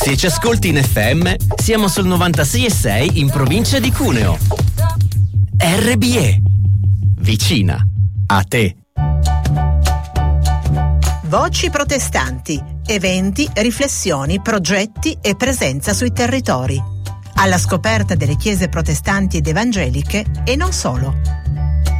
Se ci ascolti in FM, siamo sul 96,6 in provincia di Cuneo. RBE. Vicina a te. Voci protestanti, eventi, riflessioni, progetti e presenza sui territori. Alla scoperta delle chiese protestanti ed evangeliche e non solo.